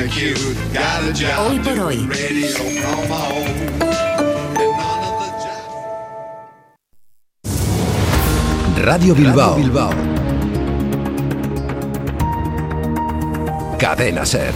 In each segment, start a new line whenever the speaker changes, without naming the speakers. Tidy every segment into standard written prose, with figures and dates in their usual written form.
Hoy por hoy.
Radio Bilbao. Cadena Ser.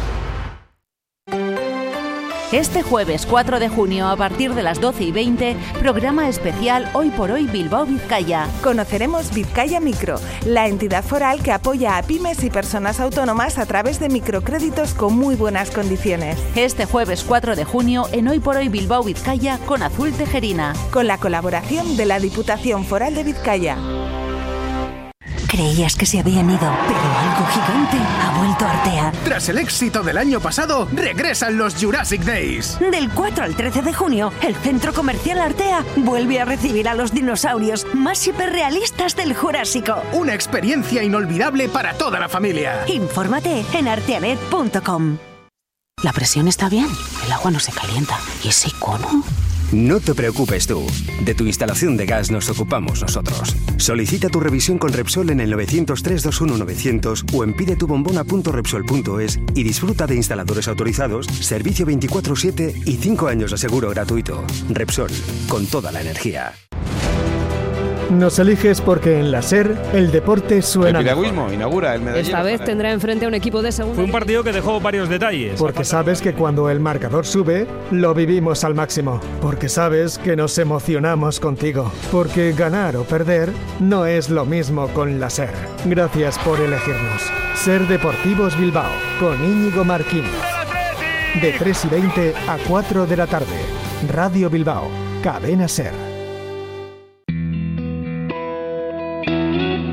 Este jueves 4 de junio, a partir de las 12:20, programa especial Hoy por Hoy Bilbao Vizcaya.
Conoceremos Vizcaya Micro, la entidad foral que apoya a pymes y personas autónomas a través de microcréditos con muy buenas condiciones.
Este jueves 4 de junio, en Hoy por Hoy Bilbao Vizcaya, con Azul Tejerina.
Con la colaboración de la Diputación Foral de Vizcaya.
Creías que se habían ido, pero algo gigante ha vuelto a Artea.
Tras el éxito del año pasado, regresan los Jurassic Days.
Del 4 al 13 de junio, el Centro Comercial Artea vuelve a recibir a los dinosaurios más hiperrealistas del Jurásico.
Una experiencia inolvidable para toda la familia.
Infórmate en arteanet.com.
La presión está bien, el agua no se calienta. ¿Y ese icono?
No te preocupes tú. De tu instalación de gas nos ocupamos nosotros. Solicita tu revisión con Repsol en el 903-21-900 o en pidetubombona.repsol.es y disfruta de instaladores autorizados, servicio 24/7 y 5 años de seguro gratuito. Repsol, con toda la energía.
Nos eliges porque en la SER el deporte suena.
El piragüismo inaugura el medallero.
Esta vez tendrá enfrente a un equipo de segunda.
Fue un partido que dejó varios detalles.
Porque sabes que cuando el marcador sube, lo vivimos al máximo. Porque sabes que nos emocionamos contigo. Porque ganar o perder no es lo mismo con la SER. Gracias por elegirnos. SER Deportivos Bilbao, con Íñigo Marquín. De 3:20 a 4 de la tarde. Radio Bilbao, Cadena SER.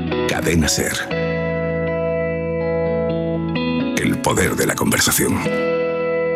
Cadena Ser. El poder de la conversación.